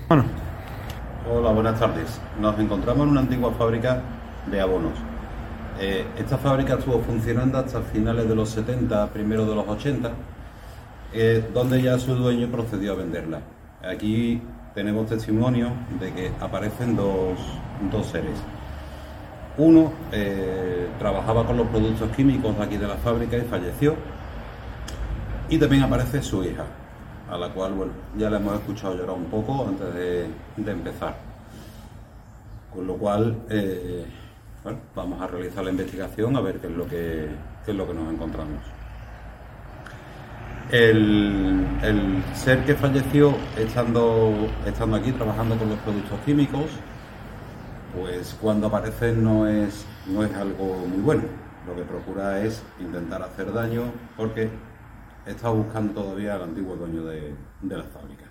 Bueno, Hola, buenas tardes. Nos encontramos en una antigua fábrica de abonos. Esta fábrica estuvo funcionando hasta finales de los 70, primeros de los 80, donde ya su dueño procedió a venderla. Aquí tenemos testimonio de que aparecen dos seres. Uno trabajaba con los productos químicos de aquí de la fábrica y falleció. Y también aparece su hija, a la cual, bueno, ya la hemos escuchado llorar un poco antes de empezar. Con lo cual, bueno, vamos a realizar la investigación a ver qué es lo que nos encontramos. El ser que falleció estando aquí trabajando con los productos químicos, pues cuando aparece no es algo muy bueno. Lo que procura es intentar hacer daño porque está buscando todavía al antiguo dueño de la fábrica.